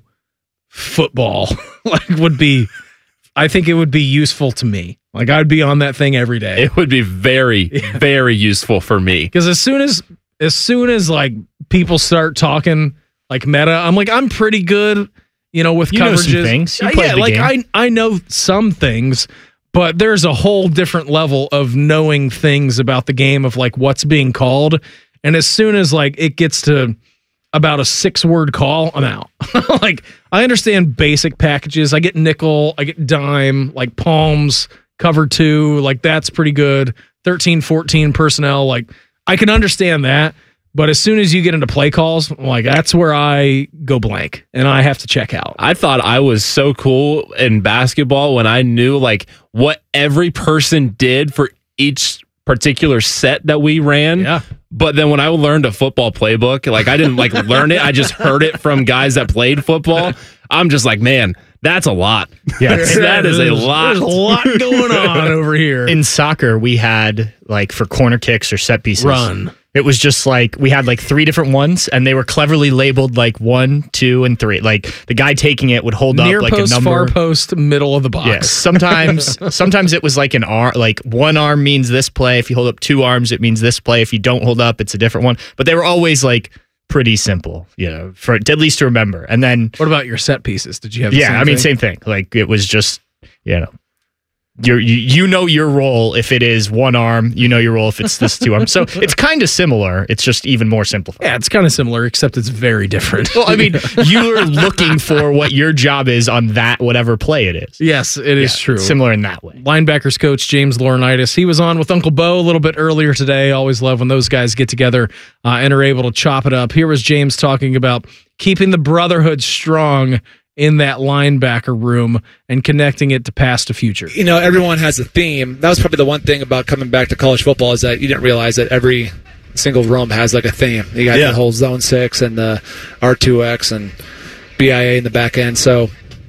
football like would be, I think it would be useful to me. Like I'd be on that thing every day. It would be very, yeah. very useful for me. Because as soon as, as soon as like people start talking like meta, I'm like, I'm pretty good, you know, with you coverages. Know some things. You uh, played yeah, the like game. I I know some things, but there's a whole different level of knowing things about the game of like what's being called. And as soon as like it gets to about a six word call, I'm out. Like I understand basic packages. I get nickel, I get dime, like palms, cover two, like that's pretty good. thirteen, fourteen personnel, like I can understand that. But as soon as you get into play calls, like that's where I go blank and I have to check out. I thought I was so cool in basketball when I knew like what every person did for each particular set that we ran. Yeah. But then when I learned a football playbook, like I didn't like learn it. I just heard it from guys that played football. I'm just like, man, that's a lot. Yeah, that is a lot. There's a lot going on over here. In soccer, we had like for corner kicks or set pieces. Run. It was just like we had like three different ones, and they were cleverly labeled like one, two, and three. Like the guy taking it would hold Near up like post, a number. far post, middle of the box. Yes. Sometimes, sometimes it was like an arm. Like one arm means this play. If you hold up two arms, it means this play. If you don't hold up, it's a different one. But they were always like pretty simple, you know, for at least to remember. And then, what about your set pieces? Did you have? The yeah, same I mean, thing? same thing. Like it was just, you know. You're, you you know your role if it is one arm. You know your role if it's this two arms. So it's kind of similar. It's just even more simplified. Yeah, it's kind of similar, except it's very different. Well, I mean, you're looking for what your job is on that whatever play it is. Yes, it is Yeah, true. Similar in that way. Linebackers coach James Laurinaitis. He was on with Uncle Bo a little bit earlier today. Always love when those guys get together uh, and are able to chop it up. Here was James talking about keeping the brotherhood strong in that linebacker room and connecting it to past to future. You know, everyone has a theme. That was probably the one thing about coming back to college football is that you didn't realize that every single room has like a theme. You got yeah. the whole zone six and the R two X and B I A in the back end. So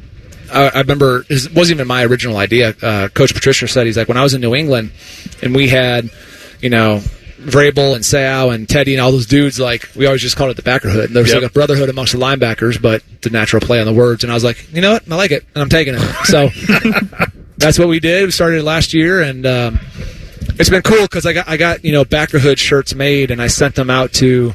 I, I remember it wasn't even my original idea. Uh, Coach Patricia said, he's like, when I was in New England and we had, you know, Vrabel and Sao and Teddy and all those dudes, like, we always just called it the backerhood. And there was Yep. like a brotherhood amongst the linebackers, but the natural play on the words. And I was like, you know what? I like it. And I'm taking it. So that's what we did. We started last year, and um, it's been cool because I got, I got, you know, backerhood shirts made, and I sent them out to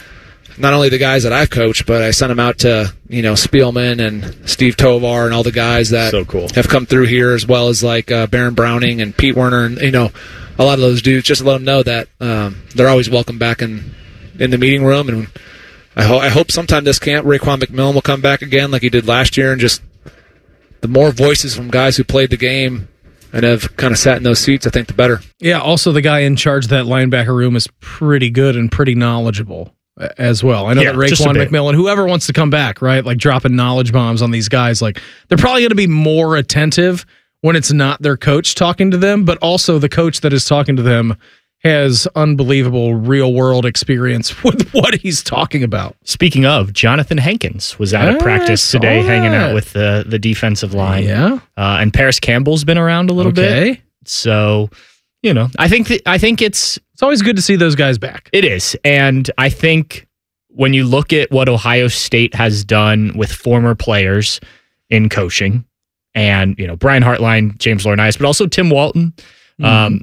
not only the guys that I've coached, but I sent them out to, you know, Spielman and Steve Tovar and all the guys that So cool. have come through here, as well as like uh, Baron Browning and Pete Werner and, you know, a lot of those dudes, just to let them know that um, they're always welcome back in, in the meeting room. And I, ho- I hope sometime this camp, Raekwon McMillan will come back again like he did last year, and just the more voices from guys who played the game and have kind of sat in those seats, I think the better. Yeah, also the guy in charge of that linebacker room is pretty good and pretty knowledgeable as well. I know Yeah, that just a Raekwon bit. McMillan, whoever wants to come back, right, like dropping knowledge bombs on these guys, like they're probably going to be more attentive when it's not their coach talking to them, but also the coach that is talking to them has unbelievable real world experience with what he's talking about. Speaking of, Jonathan Hankins was out Ah, of practice saw today, hanging that. out with the the defensive line. Yeah. uh, and Paris Campbell's been around a little Okay. bit. So, you know, I think th- I think it's It's always good to see those guys back. it is, and I think when you look at what Ohio State has done with former players in coaching, and, you know, Brian Hartline, James Laurinaitis, but also Tim Walton, mm-hmm. um,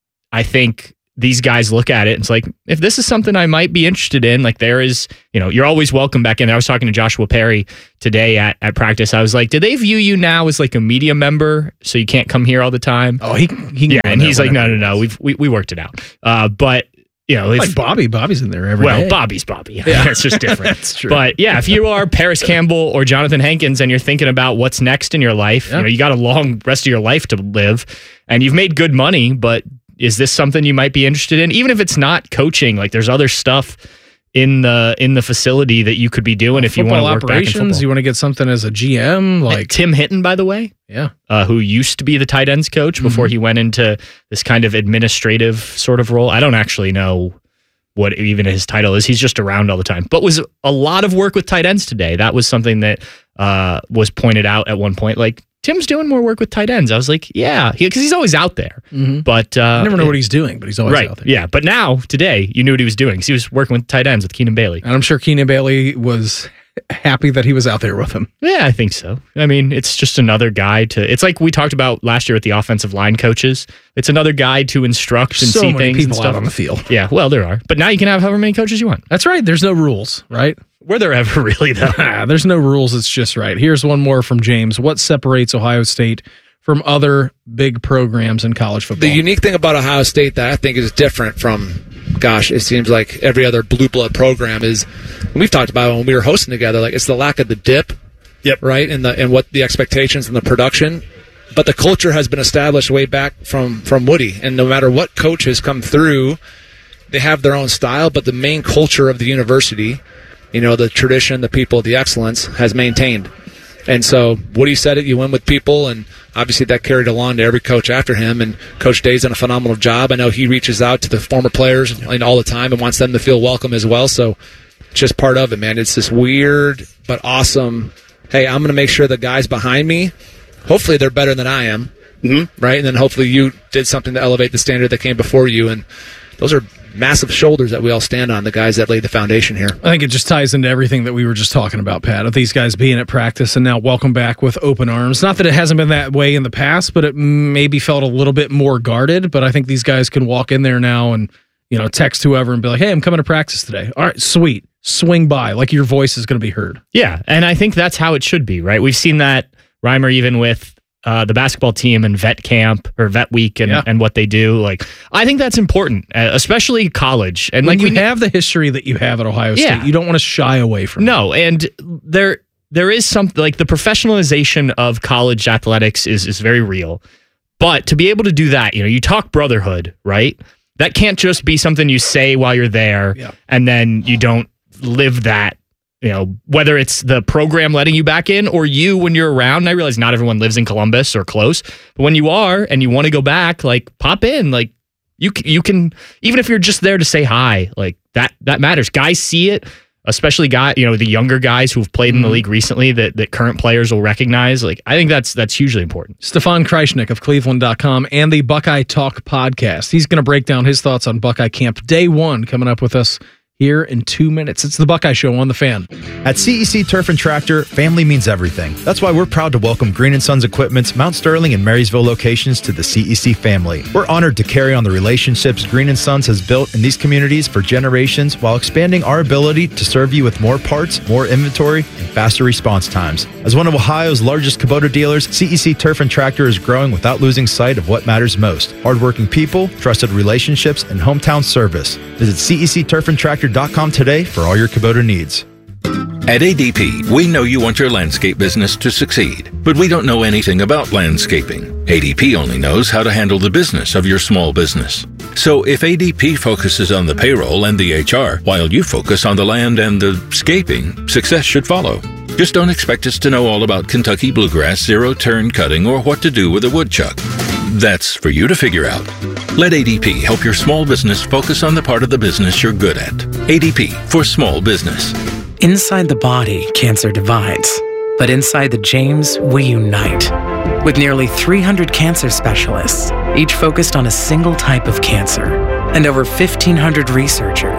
I think these guys look at it and it's like, if this is something I might be interested in, like there is, you know, you're always welcome back in. I was talking to Joshua Perry today at, at practice. I was like, do they view you now as like a media member so you can't come here all the time? Oh, he, he yeah. And he's like, no, no, no. We've, we, we worked it out. Uh, but you know, if, like Bobby, Bobby's in there every well, day. Bobby's Bobby. Yeah. Yeah. It's just different. That's true. But yeah, if you are Paris Campbell or Jonathan Hankins and you're thinking about what's next in your life, yeah. you know, you got a long rest of your life to live and you've made good money, but is this something you might be interested in? Even if it's not coaching, like there's other stuff in the in the facility that you could be doing if you want to work back in football. You want to get something as a G M, like and Tim Hinton, by the way, yeah, uh, who used to be the tight ends coach mm-hmm. before he went into this kind of administrative sort of role. I don't actually know what even his title is. He's just around all the time, but was a lot of work with tight ends today. That was something that uh, was pointed out at one point. Like, Tim's doing more work with tight ends. I was like, yeah, because he, he's always out there. Mm-hmm. But uh, you never know what he's doing, but he's always right, out there. Yeah, but now, today, you knew what he was doing because he was working with tight ends with Keenan Bailey. And I'm sure Keenan Bailey was happy that he was out there with him. Yeah, I think so. I mean, it's just another guy to... It's like we talked about last year with the offensive line coaches. It's another guy to instruct and so see many things people and stuff out on the field. Yeah, well, there are. But now you can have however many coaches you want. That's right. There's no rules, right? Were there ever really, though? There's no rules. It's just right. Here's one more from James. What separates Ohio State from other big programs in college football? The unique thing about Ohio State that I think is different from, gosh, it seems like every other blue blood program is, and we've talked about it when we were hosting together, like it's the lack of the dip, yep, right, and the and what the expectations and the production. But the culture has been established way back from from Woody, and no matter what coach has come through, they have their own style. But the main culture of the university, you know, the tradition, the people, the excellence has maintained. And so Woody said it, you win with people, and obviously that carried along to every coach after him, and Coach Day's done a phenomenal job. I know he reaches out to the former players and all the time and wants them to feel welcome as well, so it's just part of it, man. It's this weird but awesome, hey, I'm going to make sure the guys behind me, hopefully they're better than I am, mm-hmm. right? And then hopefully you did something to elevate the standard that came before you, and those are massive shoulders that we all stand on, the guys that laid the foundation here. I think it just ties into everything that we were just talking about, Pat, of these guys being at practice and now welcome back with open arms. Not that it hasn't been that way in the past, but it maybe felt a little bit more guarded. But I think these guys can walk in there now and, you know, text whoever and be like, hey, I'm coming to practice today. All right, sweet. Swing by. Like your voice is going to be heard. Yeah, and I think that's how it should be, right? We've seen that, Reimer, even with Uh, the basketball team and vet camp or vet week and, yeah. and what they do. Like, I think that's important, uh, especially college. And when like you have the history that you have at Ohio State, yeah. you don't want to shy away from no, it. No, and there there is something like the professionalization of college athletics is is very real. But to be able to do that, you know, you talk brotherhood, right? That can't just be something you say while you're there yeah. and then you don't live that. You know, whether it's the program letting you back in or you when you're around. And I realize not everyone lives in Columbus or close, but when you are and you want to go back, like pop in, like you you can, even if you're just there to say hi, like that that matters. Guys see it, especially guy, you know, the younger guys who've played mm-hmm. in the league recently that that current players will recognize. Like I think that's that's hugely important. Stefan Kreishnik of Cleveland dot com and the Buckeye Talk podcast. He's going to break down his thoughts on Buckeye Camp Day One coming up with us here in two minutes. It's the Buckeye Show on The Fan. At C E C Turf and Tractor, family means everything. That's why we're proud to welcome Green and Sons Equipment's Mount Sterling and Marysville locations to the C E C family. We're honored to carry on the relationships Green and Sons has built in these communities for generations while expanding our ability to serve you with more parts, more inventory, and faster response times. As one of Ohio's largest Kubota dealers, C E C Turf and Tractor is growing without losing sight of what matters most: hardworking people, trusted relationships, and hometown service. Visit C E C Turf and Tractor dot com today for all your Kubota needs. At A D P, we know you want your landscape business to succeed, but we don't know anything about landscaping. A D P only knows how to handle the business of your small business. So if A D P focuses on the payroll and the H R, while you focus on the land and the scaping, success should follow. Just don't expect us to know all about Kentucky bluegrass, zero-turn cutting, or what to do with a woodchuck. That's for you to figure out. Let A D P help your small business focus on the part of the business you're good at. A D P for small business. Inside the body, cancer divides. But inside the James, we unite. With nearly three hundred cancer specialists, each focused on a single type of cancer, and over fifteen hundred researchers,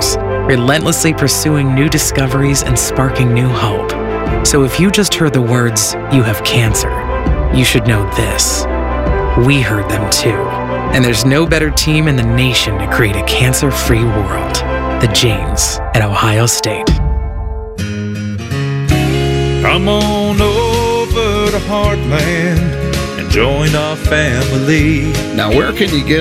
relentlessly pursuing new discoveries and sparking new hope. So if you just heard the words, "you have cancer," you should know this. We heard them too. And there's no better team in the nation to create a cancer-free world. The James at Ohio State. Come on over to Heartland and join our family. Now, where can you get